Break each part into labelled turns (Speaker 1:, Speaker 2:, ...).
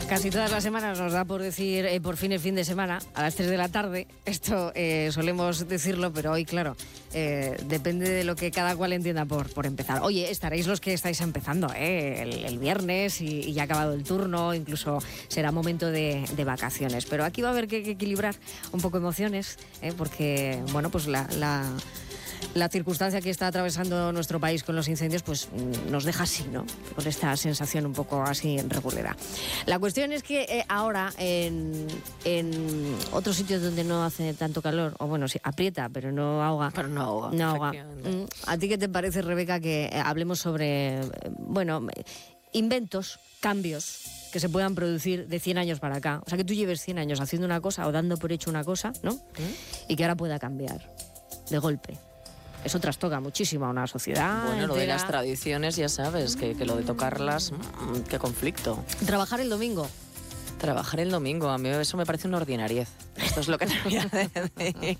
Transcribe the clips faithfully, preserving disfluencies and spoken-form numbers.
Speaker 1: Casi todas las semanas nos da por decir eh, por fin el fin de semana, a las tres de la tarde. Esto eh, solemos decirlo, pero hoy, claro, eh, depende de lo que cada cual entienda por, por empezar. Oye, estaréis los que estáis empezando eh, el, el viernes y, y ya ha acabado el turno, incluso será momento de, de vacaciones. Pero aquí va a haber que, que equilibrar un poco emociones, eh, porque, bueno, pues la... la La circunstancia que está atravesando nuestro país con los incendios pues nos deja así, ¿no? Con esta sensación un poco así regulera. La cuestión es que eh, ahora en, en otros sitios donde no hace tanto calor, o bueno, sí, aprieta, pero no ahoga.
Speaker 2: Pero no ahoga.
Speaker 1: No ahoga. ¿A ti qué te parece, Rebeca, que eh, hablemos sobre, eh, bueno, inventos, cambios que se puedan producir de cien años para acá? O sea, que tú lleves cien años haciendo una cosa o dando por hecho una cosa, ¿no? ¿Mm? Y que ahora pueda cambiar de golpe. Eso trastoca muchísimo a una sociedad.
Speaker 2: Bueno, lo
Speaker 1: entera.
Speaker 2: de las tradiciones, ya sabes, que, que lo de tocarlas, mmm, qué conflicto.
Speaker 1: Trabajar el domingo.
Speaker 2: Trabajar el domingo, a mí eso me parece una ordinariez. Esto es lo que te voy a decir.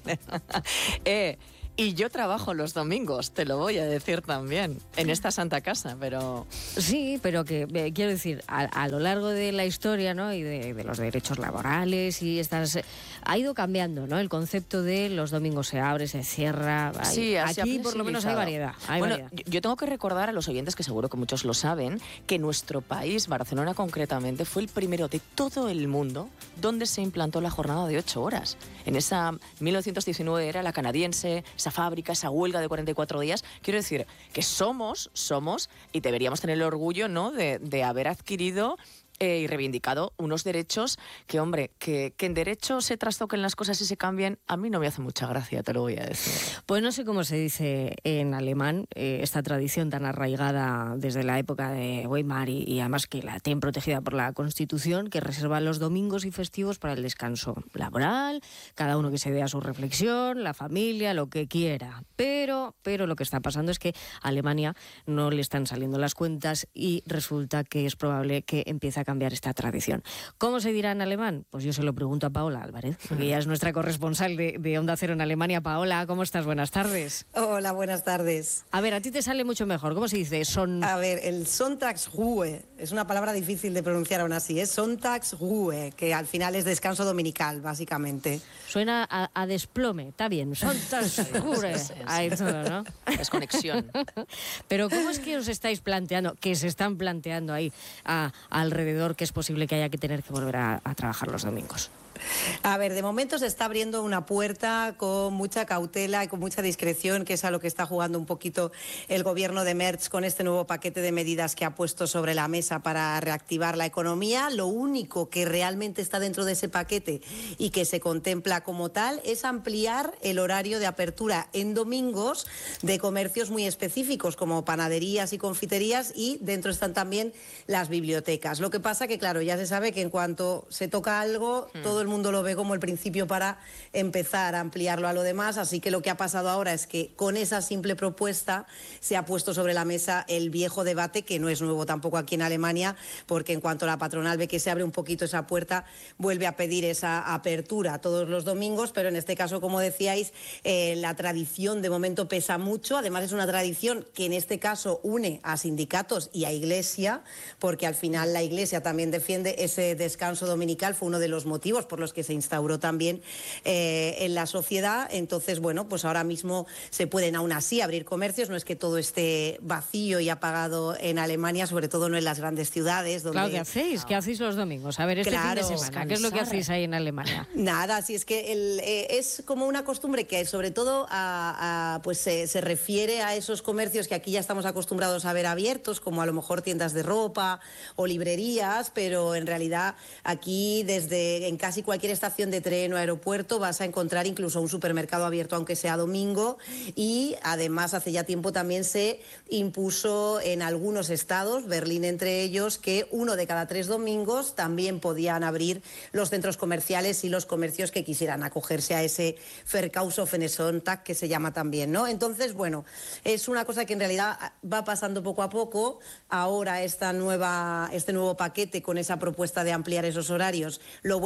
Speaker 2: eh, y yo trabajo los domingos, te lo voy a decir también, en esta santa casa, pero...
Speaker 1: Sí, pero que, eh, quiero decir, a, a lo largo de la historia, ¿no? Y de, de los derechos laborales y estas... Eh, ha ido cambiando, ¿no? El concepto de los domingos se abre, se cierra... Hay,
Speaker 2: sí,
Speaker 1: aquí por lo menos hay variedad. Hay
Speaker 2: bueno,
Speaker 1: variedad.
Speaker 2: Yo tengo que recordar a los oyentes, que seguro que muchos lo saben, que nuestro país, Barcelona concretamente, fue el primero de todo el mundo donde se implantó la jornada de ocho horas. En esa mil novecientos diecinueve era la canadiense, esa fábrica, esa huelga de cuarenta y cuatro días. Quiero decir que somos, somos, y deberíamos tener el orgullo, ¿no?, de, de haber adquirido eh, y reivindicado unos derechos que, hombre, que, que en derecho se trastoquen las cosas y se cambien, a mí no me hace mucha gracia, te lo voy a decir.
Speaker 1: Pues no sé cómo se dice en alemán, eh, esta tradición tan arraigada desde la época de Weimar y, y además que la tienen protegida por la Constitución, que reserva los domingos y festivos para el descanso laboral, cada uno que se dé a su reflexión, la familia, lo que quiera. Pero, pero lo que está pasando es que a Alemania no le están saliendo las cuentas y resulta que es probable que empiece a cambiar esta tradición. ¿Cómo se dirá en alemán? Pues yo se lo pregunto a Paola Álvarez, porque ella es nuestra corresponsal de, de Onda Cero en Alemania. Paola, ¿cómo estás? Buenas tardes.
Speaker 3: Hola, buenas tardes.
Speaker 1: A ver, a ti te sale mucho mejor. ¿Cómo se dice? Son...
Speaker 3: A ver, el Sonntagsruhe es una palabra difícil de pronunciar aún así. Es Sonntagsruhe, que al final es descanso dominical, básicamente.
Speaker 1: Suena a, a desplome, está bien. Sonntagsruhe. Ahí todo, ¿no?
Speaker 2: Es conexión.
Speaker 1: Pero ¿cómo es que os estáis planteando, que se están planteando ahí a, alrededor, que es posible que haya que tener que volver a, a trabajar los domingos?
Speaker 3: A ver, de momento se está abriendo una puerta con mucha cautela y con mucha discreción, que es a lo que está jugando un poquito el gobierno de Merz con este nuevo paquete de medidas que ha puesto sobre la mesa para reactivar la economía. Lo único que realmente está dentro de ese paquete y que se contempla como tal es ampliar el horario de apertura en domingos de comercios muy específicos como panaderías y confiterías, y dentro están también las bibliotecas. Lo que pasa que, claro, ya se sabe que en cuanto se toca algo, hmm. todo el mundo lo ve como el principio para empezar a ampliarlo a lo demás, así que lo que ha pasado ahora es que con esa simple propuesta se ha puesto sobre la mesa el viejo debate, que no es nuevo tampoco aquí en Alemania, porque en cuanto la patronal ve que se abre un poquito esa puerta, vuelve a pedir esa apertura todos los domingos, pero en este caso, como decíais, eh, la tradición de momento pesa mucho. Además es una tradición que en este caso une a sindicatos y a Iglesia, porque al final la Iglesia también defiende ese descanso dominical, fue uno de los motivos por los que se instauró también eh, en la sociedad. Entonces, bueno, pues ahora mismo se pueden aún así abrir comercios, no es que todo esté vacío y apagado en Alemania, sobre todo no en las grandes ciudades. Donde...
Speaker 1: Claro, ¿qué hacéis? ¿Qué hacéis los domingos? A ver, este
Speaker 3: claro,
Speaker 1: fin de semana, ¿qué es lo que hacéis ahí en Alemania?
Speaker 3: Nada, si es que el, eh, es como una costumbre que sobre todo a, a, pues se, se refiere a esos comercios que aquí ya estamos acostumbrados a ver abiertos, como a lo mejor tiendas de ropa o librerías, pero en realidad aquí desde en casi cualquier estación de tren o aeropuerto vas a encontrar incluso un supermercado abierto aunque sea domingo, y además hace ya tiempo también se impuso en algunos estados, Berlín entre ellos, que uno de cada tres domingos también podían abrir los centros comerciales y los comercios que quisieran acogerse a ese Verkaufsoffene Sonntag que se llama también, ¿no? Entonces, bueno, es una cosa que en realidad va pasando poco a poco. Ahora esta nueva, este nuevo paquete con esa propuesta de ampliar esos horarios lo vuelve a poner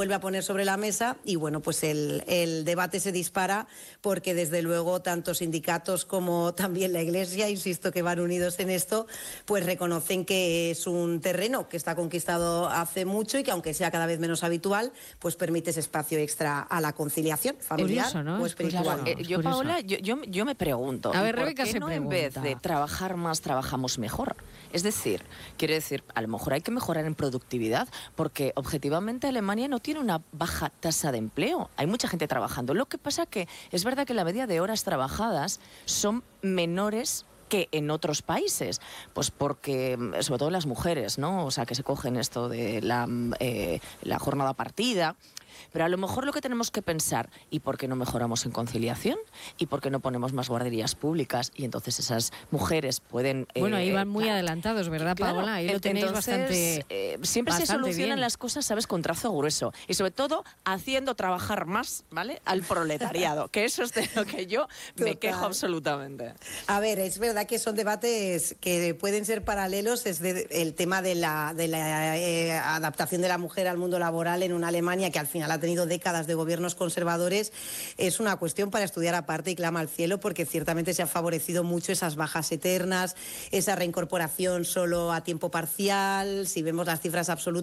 Speaker 3: sobre la mesa y bueno, pues el, el debate se dispara porque desde luego tanto sindicatos como también la Iglesia, insisto que van unidos en esto, pues reconocen que es un terreno que está conquistado hace mucho y que aunque sea cada vez menos habitual, pues permite ese espacio extra a la conciliación familiar
Speaker 1: Curioso, ¿no?
Speaker 3: o
Speaker 1: Es
Speaker 3: espiritual.
Speaker 2: Claro, eh, yo, Paola, yo, yo, yo me pregunto,
Speaker 1: A ver,
Speaker 2: ¿por
Speaker 1: Rebeca
Speaker 2: qué
Speaker 1: se
Speaker 2: no en
Speaker 1: pregunta.
Speaker 2: vez de trabajar más, trabajamos mejor? Es decir, quiere decir, a lo mejor hay que mejorar en productividad, porque objetivamente Alemania no tiene una baja tasa de empleo. Hay mucha gente trabajando. Lo que pasa que es verdad que la media de horas trabajadas son menores que en otros países, pues porque, sobre todo las mujeres, ¿no? O sea, que se cogen esto de la, eh, la jornada partida. Pero a lo mejor lo que tenemos que pensar, ¿y por qué no mejoramos en conciliación? ¿Y por qué no ponemos más guarderías públicas? Y entonces esas mujeres pueden...
Speaker 1: Bueno, ahí
Speaker 2: eh,
Speaker 1: van muy
Speaker 2: claro,
Speaker 1: adelantados, ¿verdad,
Speaker 2: claro,
Speaker 1: Paola? Ahí lo tenéis
Speaker 2: entonces,
Speaker 1: bastante
Speaker 2: eh, siempre
Speaker 1: bastante
Speaker 2: se solucionan
Speaker 1: bien.
Speaker 2: las cosas, ¿sabes? Con trazo grueso. Y sobre todo, haciendo trabajar más, ¿vale? Al proletariado. Que eso es de lo que yo me
Speaker 3: Total.
Speaker 2: quejo absolutamente.
Speaker 3: A ver, es verdad que son debates que pueden ser paralelos, es de, el tema de la, de la eh, adaptación de la mujer al mundo laboral en una Alemania que al final ha tenido décadas de gobiernos conservadores, es una cuestión para estudiar aparte y clama al cielo, porque ciertamente se ha favorecido mucho esas bajas eternas, esa reincorporación solo a tiempo parcial. Si vemos las cifras absolutas,